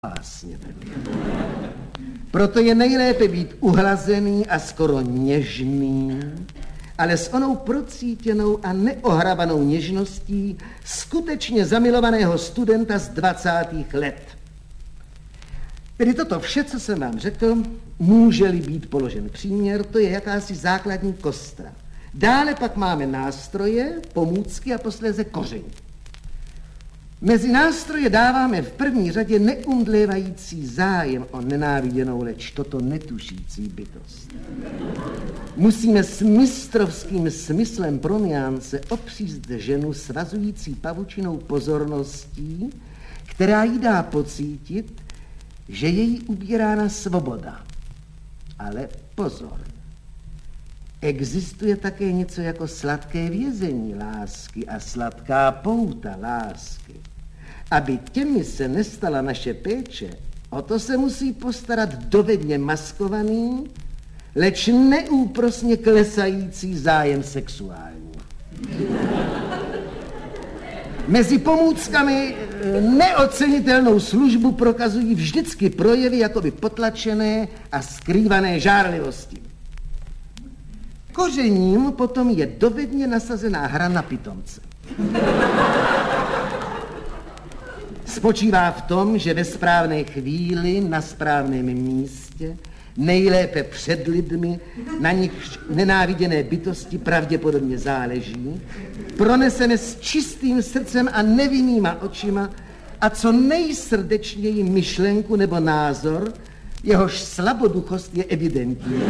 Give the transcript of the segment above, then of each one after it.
Vlastně tak. Proto je nejlépe být uhlazený a skoro něžný, ale s onou procítěnou a neohrabanou něžností skutečně zamilovaného studenta z 20. let. Tedy toto vše, co jsem vám řekl, může-li být položen příměr, to je jakási základní kostra. Dále pak máme nástroje, pomůcky a posléze koření. Mezi nástroje dáváme v první řadě neumdlévající zájem o nenáviděnou, leč toto netušící bytost. Musíme s mistrovským smyslem pro nuance opříct ženu svazující pavučinou pozorností, která jí dá pocítit, že je jí ubírána svoboda. Ale pozor, existuje také něco jako sladké vězení lásky a sladká pouta lásky. Aby těmi se nestala naše péče, o to se musí postarat dovedně maskovaný, leč neúprosně klesající zájem sexuální. Mezi pomůckami neocenitelnou službu prokazují vždycky projevy jakoby potlačené a skrývané žárlivosti. Kořením potom je dovedně nasazená hra na pitomce. Spočívá v tom, že ve správné chvíli, na správném místě, nejlépe před lidmi, na nich nenáviděné bytosti pravděpodobně záleží, proneseme s čistým srdcem a nevinnýma očima a co nejsrdečněji myšlenku nebo názor, jehož slaboduchost je evidentní.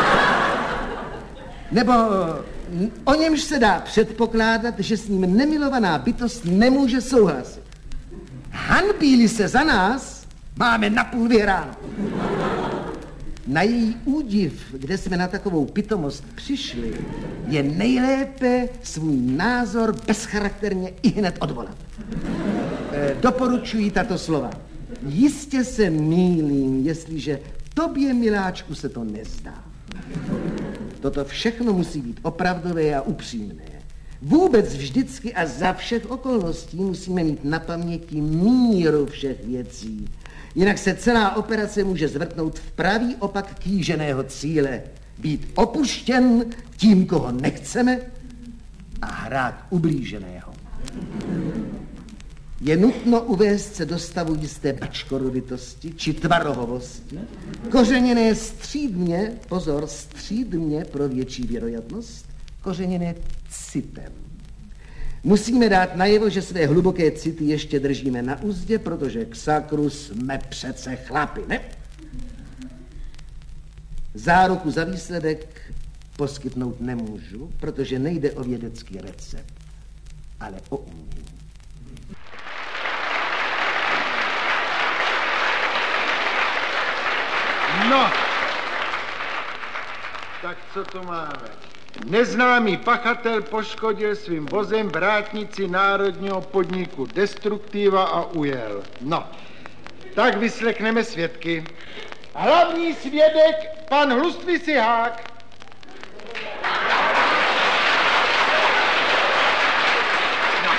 Nebo o němž se dá předpokládat, že s ním nemilovaná bytost nemůže souhlasit. Hanbí-li se za nás, máme napůl vyhráno. Na její údiv, kde jsme na takovou pitomost přišli, je nejlépe svůj názor bezcharakterně ihned odvolat. Doporučuji tato slova. Jistě se mýlím, jestliže tobě, miláčku, se to nezdá. Toto všechno musí být opravdové a upřímné. Vůbec vždycky a za všech okolností musíme mít na paměti míru všech věcí. Jinak se celá operace může zvrtnout v pravý opak kýženého cíle. Být opuštěn tím, koho nechceme, a hrát ublíženého. Je nutno uvést se do stavu jisté bačkorovitosti či tvarohovosti, kořeněné střídmě, pozor, střídmě pro větší věroятnost, kořeněné citem. Musíme dát najevo, že své hluboké city ještě držíme na uzdě, protože k sakru jsme přece chlapi, ne? Záruku za výsledek poskytnout nemůžu, protože nejde o vědecký recept, ale o umění. No, tak co to máme? Neznámý pachatel poškodil svým vozem vrátnici národního podniku Destruktiva a ujel. No, tak vyslechneme svědky. Hlavní svědek, pan Hlustvý Sihák. No.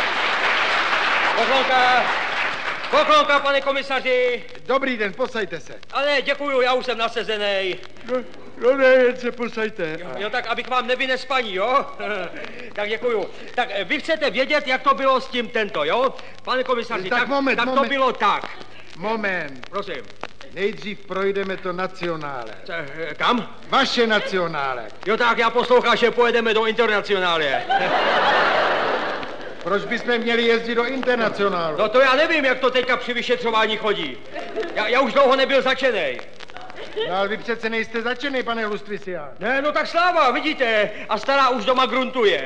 Poklonka, pane komisaři. Dobrý den, posaďte se. Ale děkuju, já už jsem nasezenej. No ne, jen se posaďte. Jo, tak abych vám nevynes paní, jo? Tak děkuju. Tak vy chcete vědět, jak to bylo s tím tento, jo? Pane komisaři, tak to bylo tak. Moment. Prosím. Nejdřív projdeme to nacionále. Kam? Vaše nacionále. Jo, tak já poslouchám, že pojedeme do internacionále. Proč bychom měli jezdit do internacionálu? No to já nevím, jak to teďka při vyšetřování chodí. Já už dlouho nebyl začenej. No, ale vy přece nejste začený, pane Hlustvý Sihák. Ne, no tak sláva, vidíte. A stará už doma gruntuje.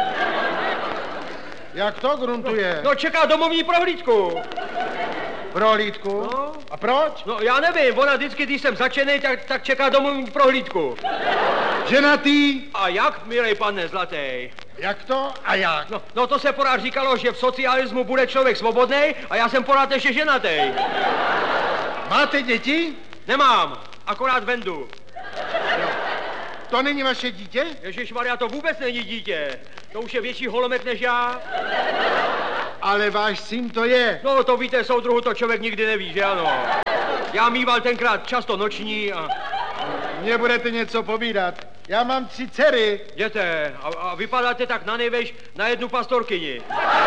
Jak to gruntuje? No čeká domovní prohlídku. Prohlídku? No. A proč? No já nevím, ona vždycky, když jsem začenej, tak čeká domovní prohlídku. Ženatý? A jak, milej pane zlatý? Jak to a jak? No to se pořád říkalo, že v socialismu bude člověk svobodnej a já jsem pořád ještě ženatý. Máte děti? Nemám, akorát vendu. Jo. To není vaše dítě? Ježišmarja, to vůbec není dítě. To už je větší holomek než já. ale váš syn to je. No, to víte, soudruhu, to člověk nikdy neví, že ano. Já mýval tenkrát často noční a... Mně budete něco povídat. Já mám 3 dcery. Jděte, a vypadáte tak na nejvejš na jednu pastorkyni.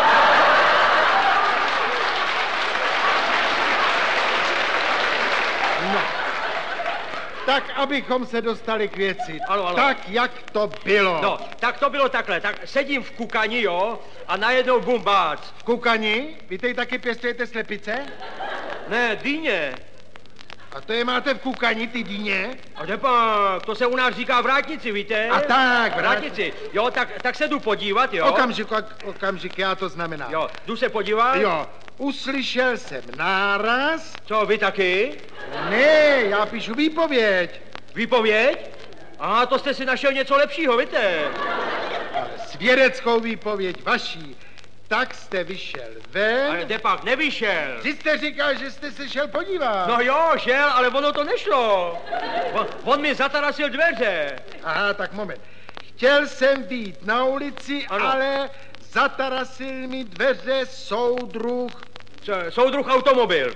No. Tak, abychom se dostali k věci. Ano. Tak, jak to bylo. No, tak to bylo takhle. Tak sedím v kukani, jo, a najednou bumbác. V kukani? Vy tady taky pěstujete slepice? Ne, dýně. A to je máte v kukani, ty dýně? A nepak, to se u nás říká vrátnici, víte? A tak, vrátnici. Jo, tak se jdu podívat, jo. Okamžik, já to znamená. Jo, jdu se podívat. Jo, uslyšel jsem náraz. Co, vy taky? Ne, já píšu výpověď. Výpověď? Aha, to jste si našel něco lepšího, víte? Ale svědeckou výpověď vaší. Tak jste vyšel ven. Ale nepak, nevyšel. Vy jste říkal, že jste se šel podívat. No jo, šel, ale ono to nešlo. On mi zatarasil dveře. Aha, tak moment. Chtěl jsem být na ulici, ano. Ale zatarasil mi dveře soudruh. Soudruh automobil.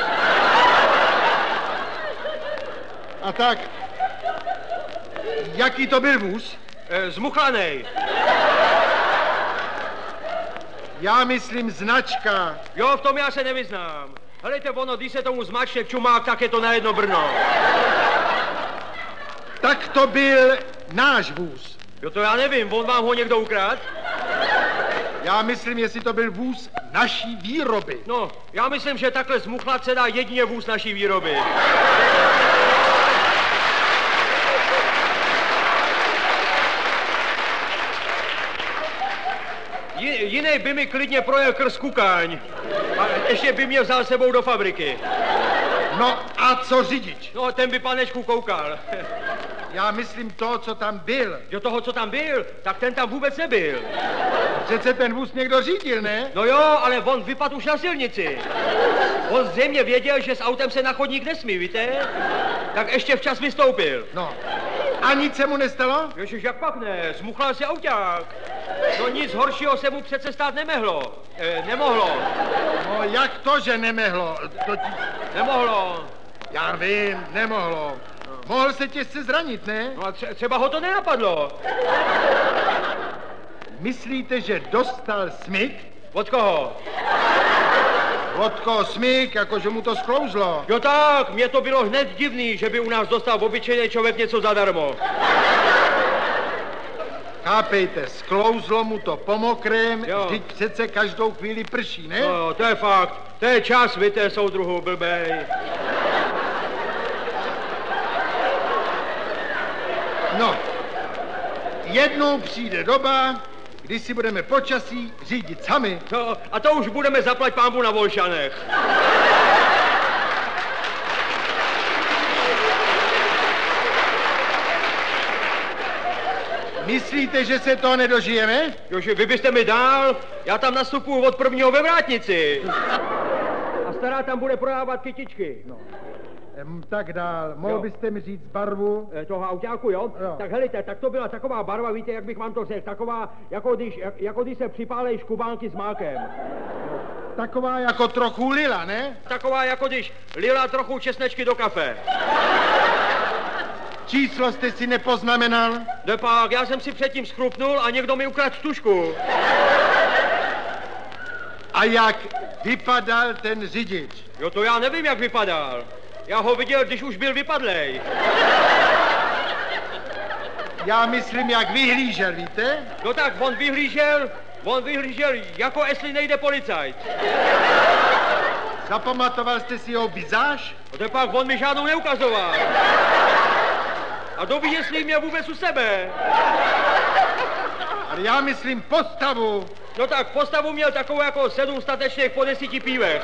A tak, jaký to byl vůz? Zmuchlanej. Já myslím značka. Jo, v tom já se nevyznám. Helejte, ono, když se tomu zmačne čumák, tak je to na jedno Brno. Tak to byl náš vůz. Jo, to já nevím, on vám ho někdo ukradl? Já myslím, jestli to byl vůz naší výroby. No, já myslím, že takhle zmuchlat se dá jedině vůz naší výroby. Jiný by mi klidně projel krz Kukáň. A ještě by mě vzal sebou do fabriky. No a co řidič? No, ten by panečku koukal. Já myslím to, co tam byl. Jo, toho, co tam byl, tak ten tam vůbec nebyl. Přece ten vůz někdo řídil, ne? No jo, ale on vypadl už na silnici. On zřejmě věděl, že s autem se na chodník nesmí, víte? Tak ještě včas vystoupil. No. A nic se mu nestalo? Ježiš, jak pak ne? Zmuchlal si auták. No nic horšího se mu přece stát nemohlo. No jak to, že nemohlo? Nemohlo. Já vím, nemohlo. Mohl se těžce zranit, ne? No a třeba ho to nenapadlo. Myslíte, že dostal smyk? Od koho? Od koho smyk, jakože mu to sklouzlo. Jo tak, mně to bylo hned divný, že by u nás dostal obyčejný člověk něco zadarmo. Chápejte, sklouzlo mu to po mokrém, vždyť přece každou chvíli prší, ne? No, to je fakt. To je čas, víte, soudruhu, blbej. No, jednou přijde doba, kdy si budeme počasí řídit sami. No, a to už budeme zaplať pánbu na Volšanech. Myslíte, že se toho nedožijeme? Jože, vy byste mi dál, já tam nastupuju od prvního ve vrátnici. A stará tam bude prodávat kytičky. No. Tak dál. Mohl byste mi říct barvu? Toho autáku, jo? Tak helejte, tak to byla taková barva, víte, jak bych vám to řekl, taková, jako když se připálej škubánky s mákem. Taková jako trochu lila, ne? Taková, jako když lila trochu česnečky do kafe. Číslo jste si nepoznamenal? Nepak, já jsem si předtím schrupnul a někdo mi ukradl tušku. A jak vypadal ten řidič? Jo, to já nevím, jak vypadal. Já ho viděl, když už byl vypadlej. Já myslím, jak vyhlížel, víte? No tak, on vyhlížel, jako jestli nejde policajt. Zapamatoval jste si jeho vizáž? No tepak, on mi žádnou neukazoval. A kdo ví, jestli mě vůbec u sebe. Ale já myslím postavu. No tak, postavu měl takovou jako 7 statečných po 10 pívech.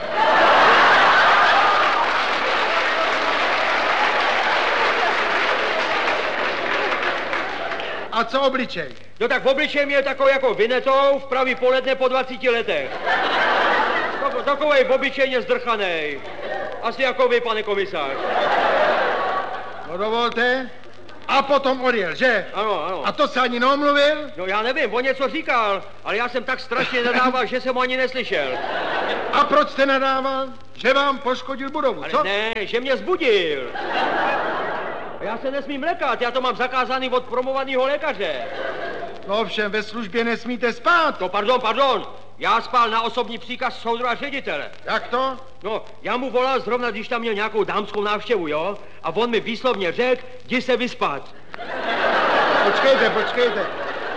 A co obličej? No tak v obličej měl takovou jako vinetou v pravý poledne po 20 letech. Takovej obyčejně zdrchanej. Asi jako vy, pane komisář. No dovolte. A potom odjel, že? Ano. A to se ani neomluvil? No já nevím, on něco říkal, ale já jsem tak strašně nadával, že jsem ho ani neslyšel. A proč jste nadával? Že vám poškodil budovu, co? Ale ne, že mě zbudil. Já se nesmím lekat, já to mám zakázaný od promovaného lékaře. No ovšem, ve službě nesmíte spát. No pardon. Já spal na osobní příkaz soudra ředitele. Jak to? No, já mu volal zrovna, když tam měl nějakou dámskou návštěvu, jo? A on mi výslovně řekl, jdi se vyspat. Počkejte.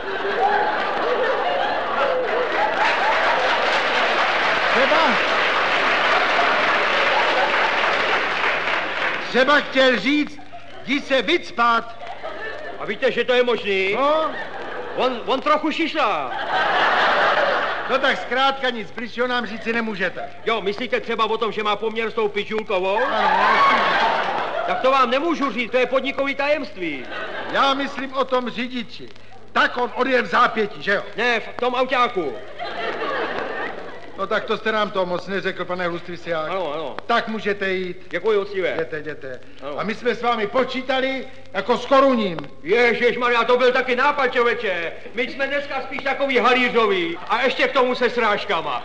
Třeba chtěl říct, jdi se vyspat. A víte, že to je možný? No? On trochu šišlá. No tak zkrátka nic bližšího nám říci nemůžete. Jo, myslíte třeba o tom, že má poměr s tou pičulkovou? Ano. Tak to vám nemůžu říct, to je podnikový tajemství. Já myslím o tom řidiči. Tak on odjel v zápětí, že jo? Ne, v tom autáku. No tak to jste nám to moc neřekl, pane Hlustvislák. Ano. Tak můžete jít. Děkuji, Ocive. Jděte. Ano. A my jsme s vámi počítali jako s koruním. Ježišmarja, to byl taky nápad, člověče. My jsme dneska spíš takový halířoví. A ještě k tomu se srážkama.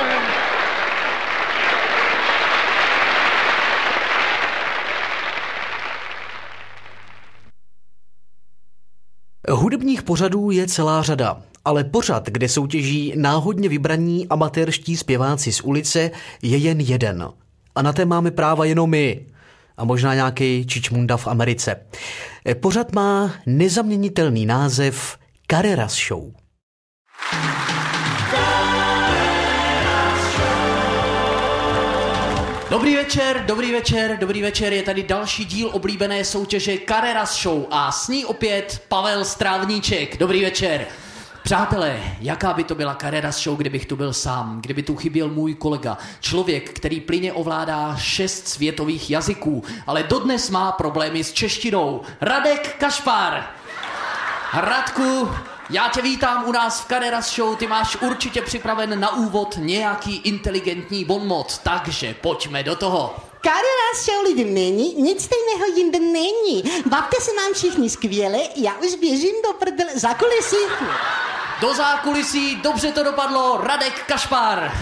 Hudebních pořadů je celá řada, ale pořad, kde soutěží náhodně vybraní amatérští zpěváci z ulice, je jen jeden. A na té máme práva jenom my. A možná nějaký čičmunda v Americe. Pořad má nezaměnitelný název Carreras Show. Dobrý večer, je tady další díl oblíbené soutěže Carreras Show a s ní opět Pavel Strávníček. Dobrý večer. Přátelé, jaká by to byla Carreras Show, kdybych tu byl sám, kdyby tu chyběl můj kolega, člověk, který plynně ovládá 6 světových jazyků, ale dodnes má problémy s češtinou. Radek Kašpar. Radku, já tě vítám u nás v Carreras Show, ty máš určitě připraven na úvod nějaký inteligentní bonmot, takže pojďme do toho. Carreras Show lidem není, nic stejného jinde není. Bavte se nám všichni skvěle, já už běžím do prdele za kulisy. Do zákulisí, dobře to dopadlo, Radek Kašpar.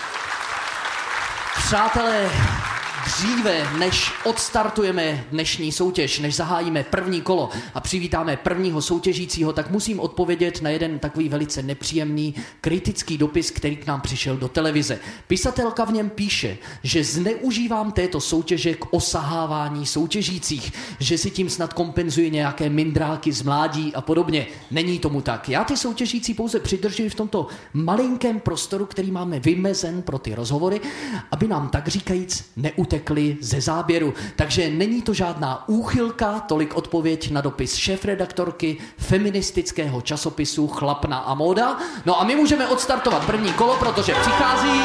Přátelé, dříve než odstartujeme dnešní soutěž, než zahájíme první kolo a přivítáme prvního soutěžícího, tak musím odpovědět na jeden takový velice nepříjemný kritický dopis, který k nám přišel do televize. Pisatelka v něm píše, že zneužívám této soutěže k osahávání soutěžících, že si tím snad kompenzuji nějaké mindráky z mládí a podobně. Není tomu tak. Já ty soutěžící pouze přidržuji v tomto malinkém prostoru, který máme vymezen pro ty rozhovory, aby nám tak říkajíc neutekli ze záběru. Takže není to žádná úchylka, tolik odpověď na dopis šéfredaktorky feministického časopisu Chlapna a móda. No a my můžeme odstartovat první kolo, protože přichází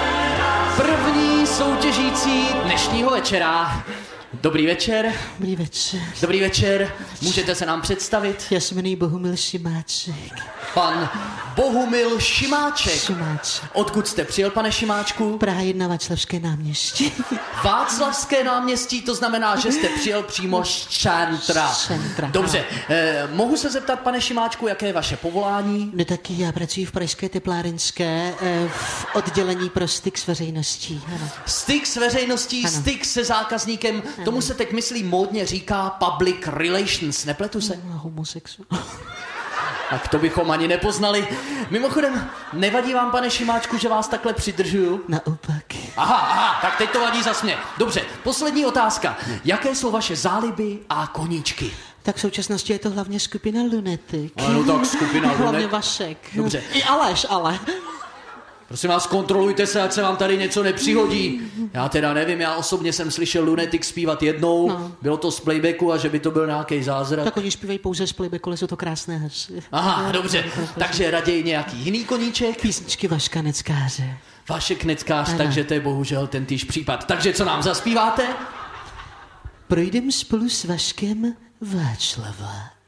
první soutěžící dnešního večera. Dobrý večer. Dobrý večer. Dobrý večer. Můžete se nám představit? Já se jmenuji Bohumil Šimáček. Pan Bohumil Šimáček. Šimáček. Odkud jste přijel, pane Šimáčku? Praha 1, Václavské náměstí. Václavské náměstí, to znamená, že jste přijel přímo z centra. Dobře, mohu se zeptat, pane Šimáčku, jaké je vaše povolání? No taky já pracuji v Pražské teplárenské v oddělení pro styk s veřejností. Ano. Styk s veřejností, ano. Styk se zákazníkem, ano. Tomu se teď myslí módně říká public relations, nepletu se? Homosexuál. Tak to bychom ani nepoznali. Mimochodem, nevadí vám, pane Šimáčku, že vás takhle přidržuju? Naopak. Aha, tak teď to vadí zas mě. Dobře, poslední otázka. Jaké jsou vaše záliby a koníčky? Tak v současnosti je to hlavně skupina Lunetik. Ano, tak skupina Lunetik. Hlavně Vašek. Dobře. I Aleš, ale. Prosím vás, kontrolujte se, ať se vám tady něco nepřihodí. Já teda nevím, já osobně jsem slyšel Lunetik zpívat jednou, no. Bylo to z playbacku a že by to byl nějaký zázrak. Tak oni zpívají pouze z playbacku, ale jsou to krásné hlasy. Aha, dobře, takže raději nějaký jiný koníček? Písničky Vaška Neckáře. Vašek Neckář, ano. Takže to je bohužel tentýž případ. Takže co nám zaspíváte? Projdem spolu s Vaškem Václava.